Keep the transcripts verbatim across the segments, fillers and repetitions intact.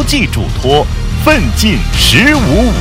际嘱托，奋进十五五。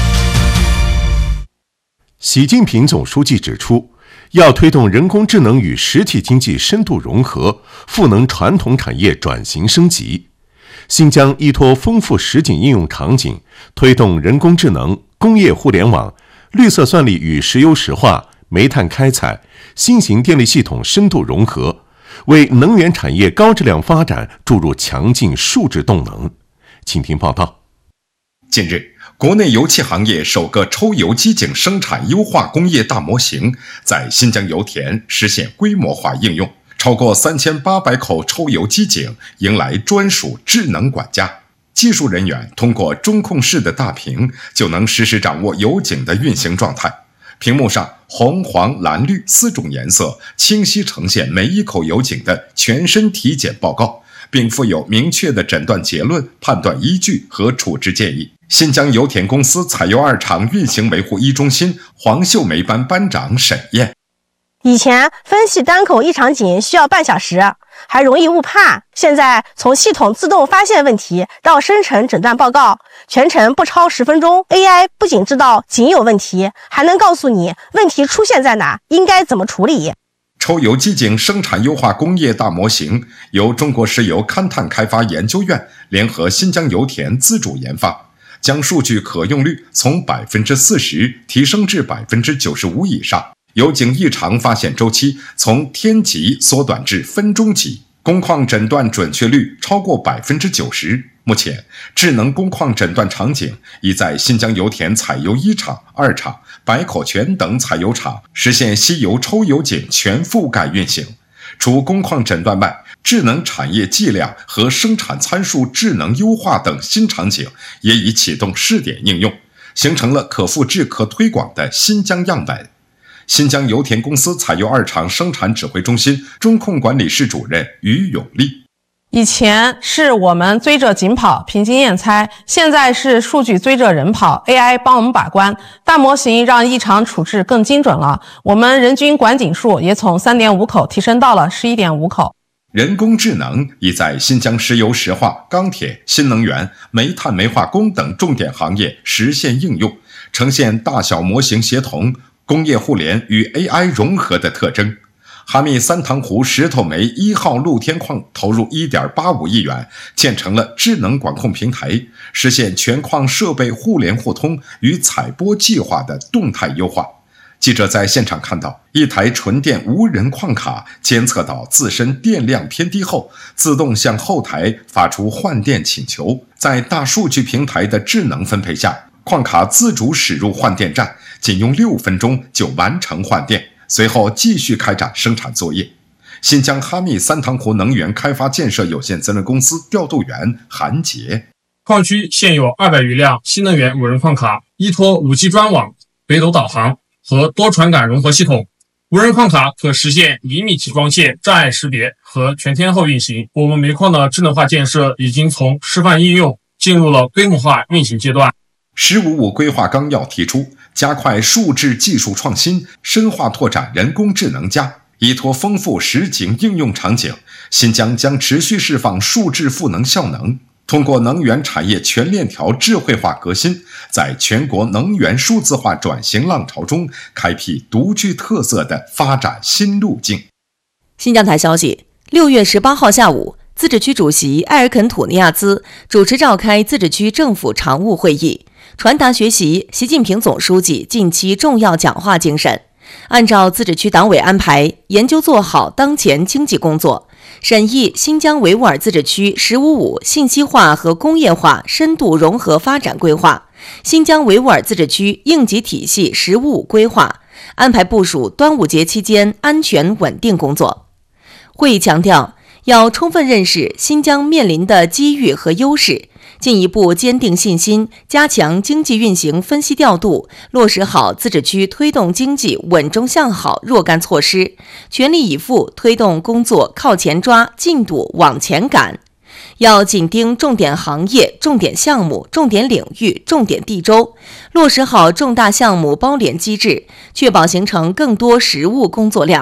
习近平总书记指出，要推动人工智能与实体经济深度融合，赋能传统产业转型升级。新疆依托丰富实景应用场景，推动人工智能、工业互联网、绿色算力与石油石化、煤炭开采、新型电力系统深度融合，为能源产业高质量发展注入强劲数字动能。请听报道。 近日，国内油气行业首个抽油机井生产优化工业大模型在新疆油田实现规模化应用，超过三千八百口抽油机井迎来专属智能管家。技术人员通过中控式的大屏就能实时掌握油井的运行状态。屏幕上红、黄、蓝、绿四种颜色清晰呈现每一口油井的全身体检报告，并附有明确的诊断结论、判断依据和处置建议。新疆油田公司采油二厂运行维护一中心黄秀梅班班长沈燕： 以前分析单口异常井需要半小时，还容易误判。现在从系统自动发现问题到生成诊断报告，全程不超十分钟。A I 不仅知道井有问题，还能告诉你问题出现在哪，应该怎么处理。 抽油机井生产优化工业大模型由中国石油勘探开发研究院联合新疆油田自主研发，将数据可用率从百分之四十提升至百分之九十五以上，油井异常发现周期从天级缩短至分钟级，工况诊断准确率超过百分之九十。目前，智能工况诊断场景已在新疆油田采油一厂、二厂、百口泉等采油厂实现吸油抽油井全覆盖运行。除工况诊断外，智能产业计量和生产参数智能优化等新场景也已启动试点应用，形成了可复制可推广的新疆样本。新疆油田公司采油二厂生产指挥中心中控管理室主任于永利： 以前是我们追着井跑，凭经验猜，现在是数据追着人跑， A I 帮我们把关，大模型让异常处置更精准了，我们人均管井数也从 三点五口提升到了 十一点五口。 人工智能已在新疆石油石化、钢铁、新能源、煤炭煤化工等重点行业实现应用，呈现大小模型协同、工业互联与 A I 融合的特征。哈密三塘湖石头煤一号露天矿投入 一点八五亿元，建成了智能管控平台，实现全矿设备互联互通与采播计划的动态优化。记者在现场看到，一台纯电无人矿卡监测到自身电量偏低后，自动向后台发出换电请求，在大数据平台的智能分配下，矿卡自主驶入换电站，仅用六分钟就完成换电，随后继续开展生产作业。新疆哈密三塘湖能源开发建设有限责任公司调度员韩杰： 矿区现有二百余辆新能源无人矿卡，依托 五 G 专网、北斗导航和多传感融合系统，无人矿卡可实现厘米级光线障碍识别和全天候运行。我们煤矿的智能化建设已经从示范应用进入了规模化运行阶段。 十五五规划纲要提出，加快数字技术创新，深化拓展人工智能加，依托丰富实景应用场景，新疆将持续释放数字赋能效能，通过能源产业全链条智慧化革新，在全国能源数字化转型浪潮中开辟独具特色的发展新路径。 新疆台消息，六月十八号下午，自治区主席埃尔肯土尼亚兹主持召开自治区政府常务会议，传达学习习近平总书记近期重要讲话精神，按照自治区党委安排，研究做好当前经济工作，审议新疆维吾尔自治区“十五五”信息化和工业化深度融合发展规划、新疆维吾尔自治区应急体系“十五五”规划，安排部署端午节期间安全稳定工作。会议强调，要充分认识新疆面临的机遇和优势，进一步坚定信心，加强经济运行分析调度，落实好自治区推动经济稳中向好若干措施，全力以赴推动工作靠前抓，进度往前赶。要紧盯重点行业、重点项目、重点领域、重点地州，落实好重大项目包联机制，确保形成更多实务工作量。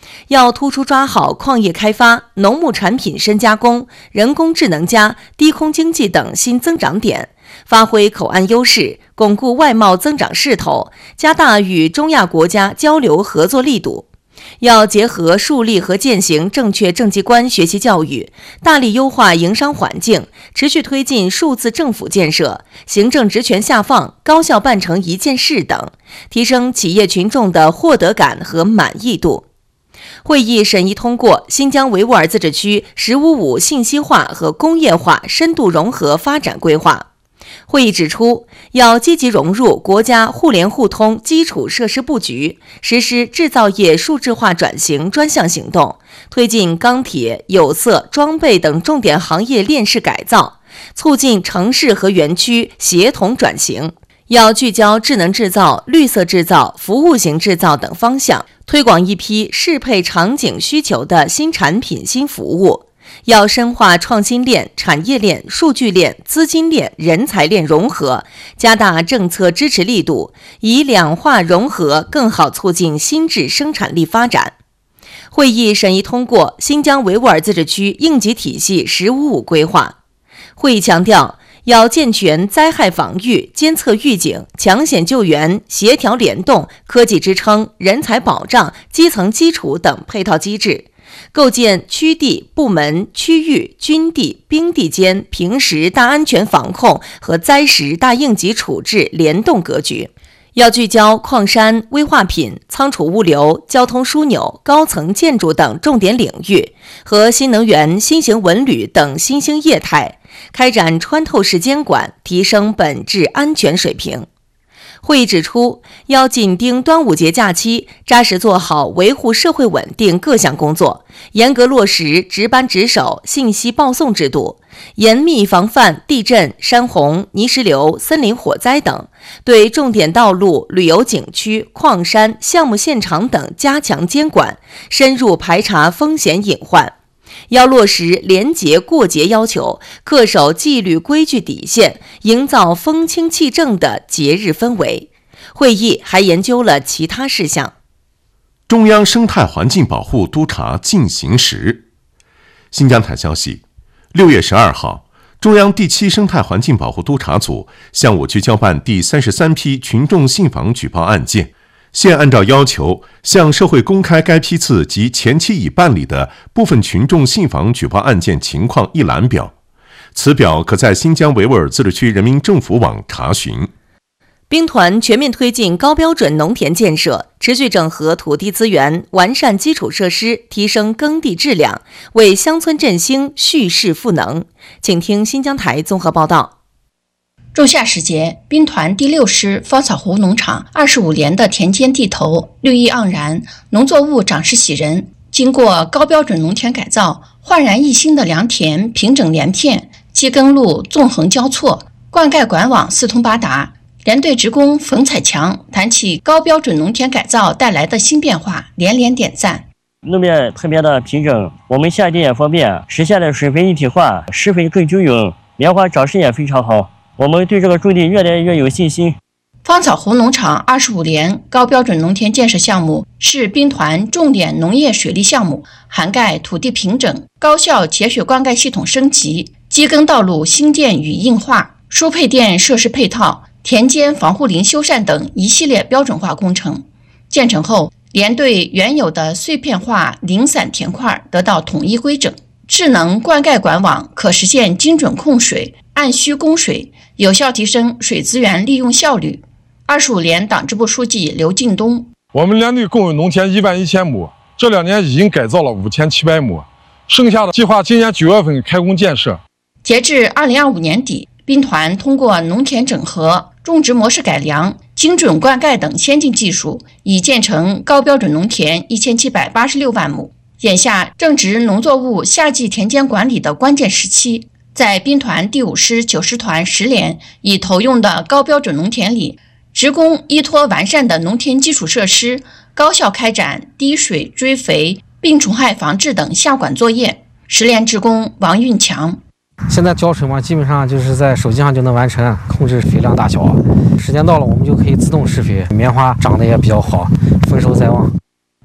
要突出抓好矿业开发、农牧产品深加工、人工智能加、低空经济等新增长点，发挥口岸优势，巩固外贸增长势头，加大与中亚国家交流合作力度。要结合树立和践行正确政绩观学习教育，大力优化营商环境，持续推进数字政府建设、行政职权下放、高效办成一件事等，提升企业群众的获得感和满意度。会议审议通过新疆维吾尔自治区“十五五”信息化和工业化深度融合发展规划。会议指出，要积极融入国家互联互通基础设施布局，实施制造业数字化转型专项行动，推进钢铁、有色、装备等重点行业链式改造，促进城市和园区协同转型。要聚焦智能制造、绿色制造、服务型制造等方向，推广一批适配场景需求的新产品、新服务。要深化创新链、产业链、数据链、资金链、人才链融合，加大政策支持力度，以两化融合更好促进新质生产力发展。会议审议通过新疆维吾尔自治区应急体系“十五五”规划。会议强调，要健全灾害防御、监测预警、抢险救援、协调联动、科技支撑、人才保障、基层基础等配套机制，构建区地、部门、区域、军地、兵地间平时大安全防控和灾时大应急处置联动格局。要聚焦矿山、危化品、仓储物流、交通枢纽、高层建筑等重点领域和新能源、新型文旅等新兴业态，开展穿透式监管，提升本质安全水平。会议指出，要紧盯端午节假期，扎实做好维护社会稳定各项工作，严格落实值班值守、信息报送制度，严密防范地震、山洪、泥石流、森林火灾等，对重点道路、旅游景区、矿山、项目现场等加强监管，深入排查风险隐患。要落实廉洁过节要求，恪守纪律规矩底线，营造风清气正的节日氛围。会议还研究了其他事项。 中央生态环境保护督查进行时。新疆台消息，六月十二号，中央第七生态环境保护督查组向我局交办第三十三批群众信访举报案件。现按照要求向社会公开该批次及前期已办理的部分群众信访举报案件情况一览表，此表可在新疆维吾尔自治区人民政府网查询。 兵团全面推进高标准农田建设，持续整合土地资源，完善基础设施，提升耕地质量，为乡村振兴蓄势赋能。请听新疆台综合报道。 仲夏时节，兵团第六师芳草湖农场二十五连的田间地头绿意盎然，农作物长势喜人。经过高标准农田改造，焕然一新的良田平整连片，机耕路纵横交错，灌溉管网四通八达。连队职工冯彩强谈起高标准农田改造带来的新变化，连连点赞。 路面特别的平整，我们下地也方便，实现了水分一体化，施肥更均匀，棉花长势也非常好。我们对这个种地越来越有信心。 芳草湖农场二十五连高标准农田建设项目是兵团重点农业水利项目，涵盖土地平整、高效节水灌溉系统升级、机耕道路兴建与硬化、输配电设施配套、田间防护林修缮等一系列标准化工程。建成后，连队原有的碎片化零散田块得到统一规整，智能灌溉管网可实现精准控水、按需供水，有效提升水资源利用效率。二十五连党支部书记刘进东： 我们连队共有农田一万一千亩，这两年已经改造了五千七百亩，剩下的计划今年九月份开工建设。 截至二零二五年底，兵团通过农田整合、种植模式改良、精准灌溉等先进技术，已建成高标准农田一千七百八十六万亩。眼下正值农作物夏季田间管理的关键时期，在兵团第五师九师团十连已投用的高标准农田里，职工依托完善的农田基础设施，高效开展滴水、追肥、病虫害防治等下管作业。十连职工王运强： 现在浇水嘛，基本上就是在手机上就能完成，控制肥量大小。时间到了，我们就可以自动施肥，棉花长得也比较好，丰收在望。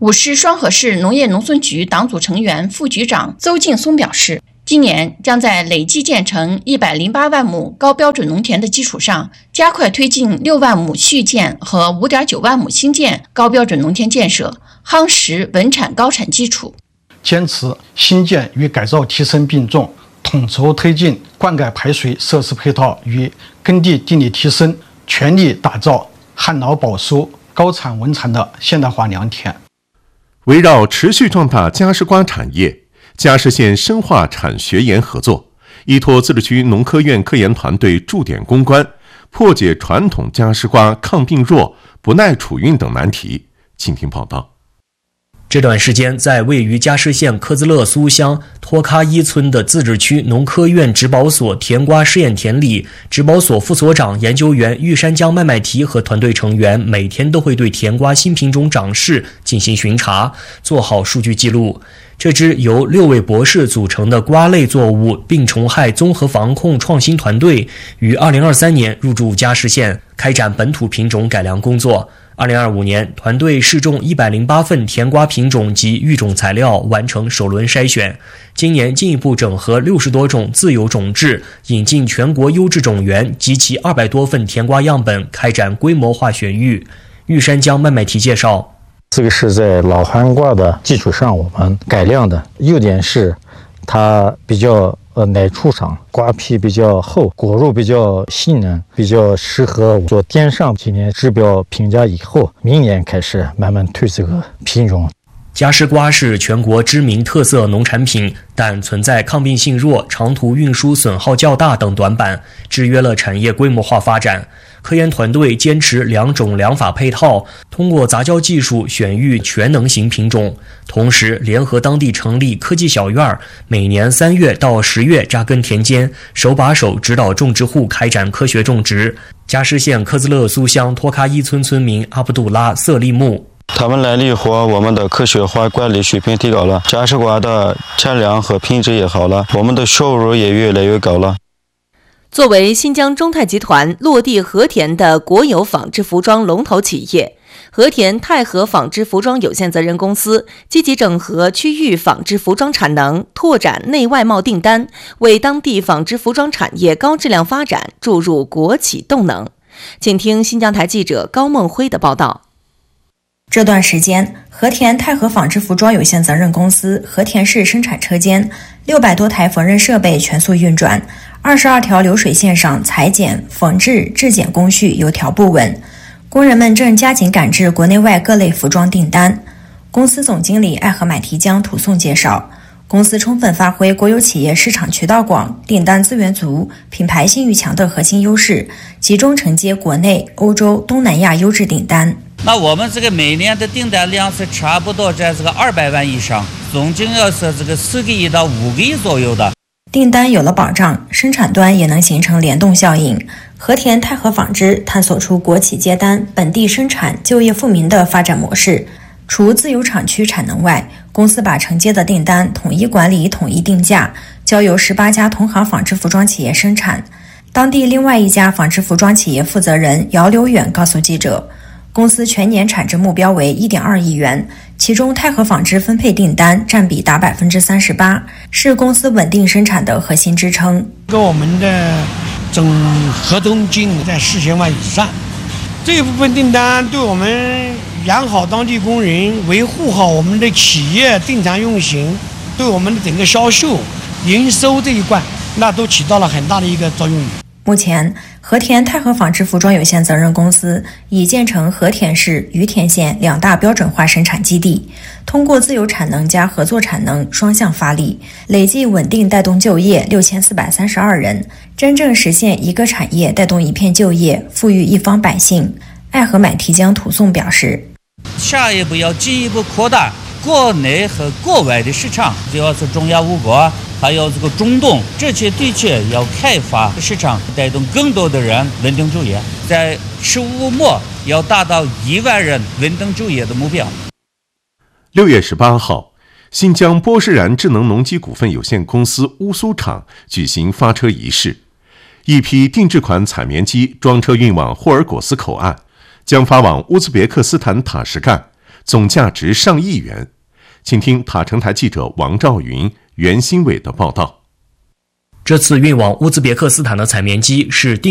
五市双河市农业农村局党组成员、副局长邹劲松表示，今年将在累计建成一百零八万亩高标准农田的基础上，加快推进六万亩续建和五点九万亩新建高标准农田建设，夯实稳产高产基础。 坚持新建与改造提升并重，统筹推进灌溉排水设施配套与耕地地力提升，全力打造旱涝保收、高产稳产的现代化良田。 围绕持续壮大嘉实瓜产业，嘉实县深化产学研合作，依托自治区农科院科研团队驻点攻关，破解传统嘉实瓜抗病弱、不耐储运等难题。请听报道。 这段时间，在位于嘉实县科兹勒苏乡托喀伊村的自治区农科院植保所甜瓜试验田里，植保所副所长、研究员玉山江麦麦提和团队成员每天都会对甜瓜新品种长势进行巡查，做好数据记录。这支由六位博士组成的瓜类作物病虫害综合防控创新团队，于二零二三年入驻嘉实县，开展本土品种改良工作。二零二五年，团队试种一百零八份甜瓜品种及育种材料，完成首轮筛选。今年进一步整合六十多种自有种质，引进全国优质种源及其二百多份甜瓜样本，开展规模化选育。玉山江麦麦提介绍， 这个是在老寒瓜的基础上我们改良的，优点是它比较呃耐储藏，瓜皮比较厚，果肉比较细嫩，比较适合做电商。今年指标评价以后，明年开始慢慢推这个品种。 嘉实瓜是全国知名特色农产品，但存在抗病性弱、长途运输损耗较大等短板，制约了产业规模化发展。科研团队坚持两种两法配套，通过杂交技术选育全能型品种，同时联合当地成立科技小院，每年三月到十月扎根田间，手把手指导种植户开展科学种植。嘉实县科兹勒苏乡托喀伊村村民阿卜杜拉·瑟利木， 他们来了以后，我们的科学化管理水平提高了，嘉实瓜的产量和品质也好了，我们的收入也越来越高了。 作为新疆中泰集团落地和田的国有纺织服装龙头企业，和田泰和纺织服装有限责任公司积极整合区域纺织服装产能，拓展内外贸订单，为当地纺织服装产业高质量发展注入国企动能。请听新疆台记者高梦辉的报道。 这段时间，和田泰和纺织服装有限责任公司和田市生产车间六百多台缝纫设备全速运转，二十二条流水线上裁剪、缝制、制剪工序有条不紊，工人们正加紧赶制国内外各类服装订单。公司总经理爱和买提江土颂介绍，公司充分发挥国有企业市场渠道广、订单资源足、品牌信誉强的核心优势，集中承接国内、欧洲、东南亚优质订单。 那我们这个每年的订单量是差不多在这个二百万以上，总经要是这个四个亿到五个亿左右的。 订单有了保障，生产端也能形成联动效应。和田泰和纺织探索出国企接单、本地生产、就业富民的发展模式。除自有厂区产能外，公司把承接的订单统一管理、统一定价，交由十八家同行纺织服装企业生产。当地另外一家纺织服装企业负责人姚留远告诉记者，公司全年产值目标为 一点二亿元，其中泰和纺织分配订单占比达 百分之三十八， 是公司稳定生产的核心支撑。 跟我们的总合同金额在四千万以上，这一部分订单对我们养好当地工人、维护好我们的企业正常运行，对我们的整个销售、营收这一块，那都起到了很大的一个作用。 目前，和田泰和纺织服装有限责任公司已建成和田市、于田县两大标准化生产基地，通过自有产能加合作产能双向发力，累计稳定带动就业六千四百三十二人，真正实现一个产业带动一片就业，富裕一方百姓。爱和买提江土颂表示， 下一步要进一步扩大国内和国外的市场，主要是中亚五国还有这个中东这些地区要开发市场，带动更多的人稳定就业，在十五末要达到一万人稳定就业的目标。 六月十八号，新疆波施然智能农机股份有限公司乌苏厂举行发车仪式，一批定制款采棉机装车运往霍尔果斯口岸，将发往乌兹别克斯坦塔什干， 总价值上亿元。请听塔城台记者王兆云、袁新伟的报道。 这次运往乌兹别克斯坦的采棉机是定